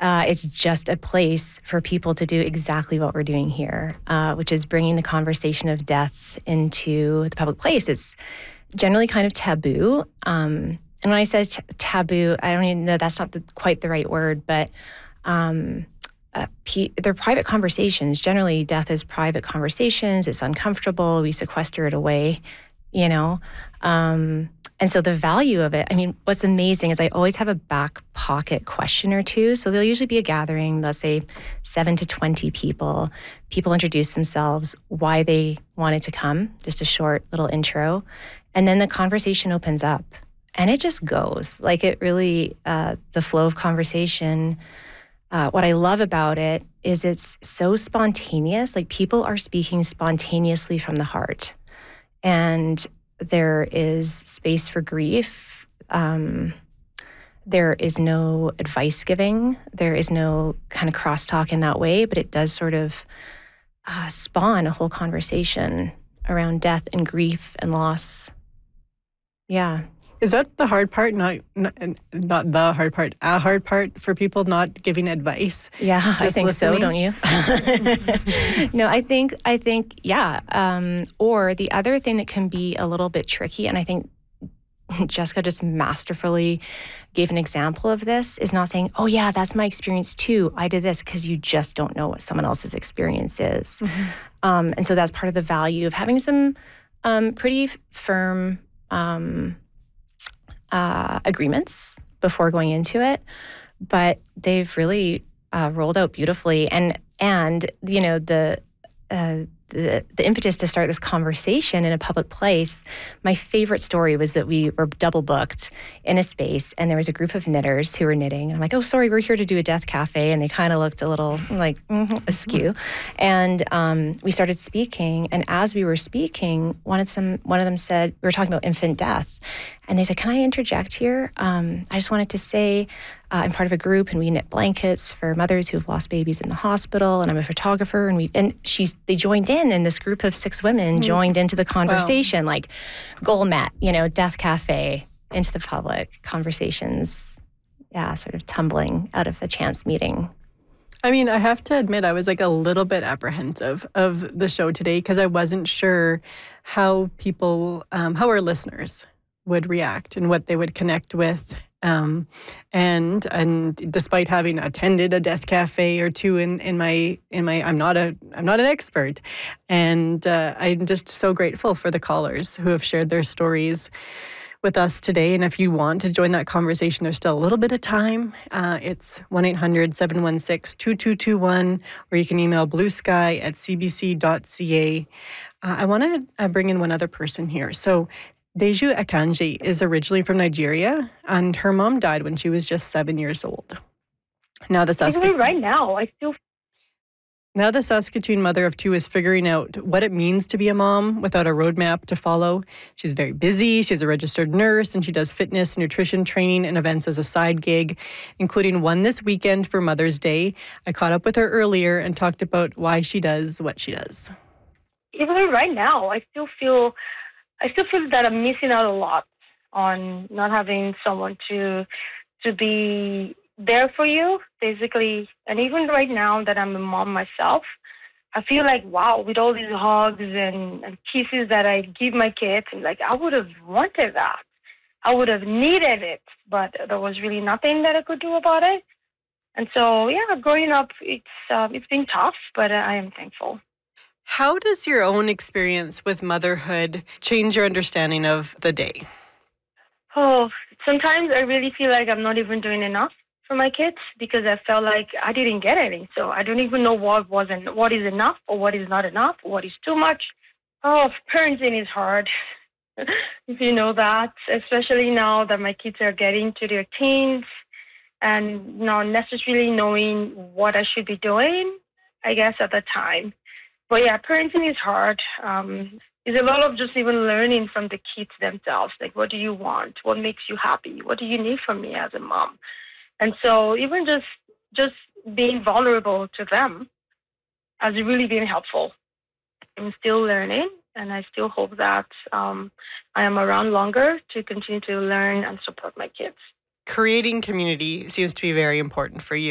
It's just a place for people to do exactly what we're doing here, which is bringing the conversation of death into the public place. It's generally kind of taboo. And when I say taboo, I don't even know, that's not quite the right word, but they're private conversations. Generally, death is private conversations. It's uncomfortable. We sequester it away, you know. And so the value of it, I mean, what's amazing is I always have a back pocket question or two. So there'll usually be a gathering, let's say 7 to 20 people. People introduce themselves, why they wanted to come, just a short little intro. And then the conversation opens up and it just goes. Like it really, the flow of conversation, what I love about it is it's so spontaneous. Like people are speaking spontaneously from the heart. And there is space for grief. There is no advice giving. There is no kind of crosstalk in that way, but it does sort of spawn a whole conversation around death and grief and loss. Yeah. Is that the hard part? Not the hard part. A hard part for people not giving advice. Yeah, I think listening? so. Don't you? No, I think, yeah. Or the other thing that can be a little bit tricky, and I think Jessica just masterfully gave an example of this, is not saying, "Oh yeah, that's my experience too. I did this," because you just don't know what someone else's experience is. Mm-hmm. And so that's part of the value of having some pretty firm agreements before going into it, but they've really rolled out beautifully. And you know, the impetus to start this conversation in a public place, my favorite story was that we were double booked in a space and there was a group of knitters who were knitting. And I'm like, "Oh, sorry, we're here to do a death cafe." And they kind of looked a little like askew. And we started speaking. And as we were speaking, one of them said, we were talking about infant death. And they said, "Can I interject here? I just wanted to say, I'm part of a group and we knit blankets for mothers who've lost babies in the hospital, and I'm a photographer." And they joined in this group of 6 women joined into the conversation, like goal met, you know, death cafe into the public conversations. Yeah, sort of tumbling out of a chance meeting. I mean, I have to admit, I was like a little bit apprehensive of the show today because I wasn't sure how people, how our listeners would react and what they would connect with. And despite having attended a death cafe or two in my I'm not an expert, and I'm just so grateful for the callers who have shared their stories with us today. And if you want to join that conversation, there's still a little bit of time. It's 1-800-716-2221, or you can email bluesky@cbc.ca. I want to bring in one other person here. So Deju Akanji is originally from Nigeria, and her mom died when she was just 7 years old. Now the Saskatoon mother of 2 is figuring out what it means to be a mom without a roadmap to follow. She's very busy. She's a registered nurse, and she does fitness and nutrition training and events as a side gig, including one this weekend for Mother's Day. I caught up with her earlier and talked about why she does what she does. Even right now, I still feel that I'm missing out a lot on not having someone to be there for you, basically. And even right now that I'm a mom myself, I feel like, wow, with all these hugs and kisses that I give my kids, and like, I would have wanted that. I would have needed it, but there was really nothing that I could do about it. And so, yeah, growing up, it's been tough, but I am thankful. How does your own experience with motherhood change your understanding of the day? Oh, sometimes I really feel like I'm not even doing enough for my kids because I felt like I didn't get any. So I don't even know what is enough or what is not enough, or what is too much. Oh, parenting is hard. If you know that, especially now that my kids are getting to their teens and not necessarily knowing what I should be doing, I guess, at the time. But yeah, parenting is hard. It's a lot of just even learning from the kids themselves. Like, what do you want? What makes you happy? What do you need from me as a mom? And so even just being vulnerable to them has really been helpful. I'm still learning, and I still hope that I am around longer to continue to learn and support my kids. Creating community seems to be very important for you.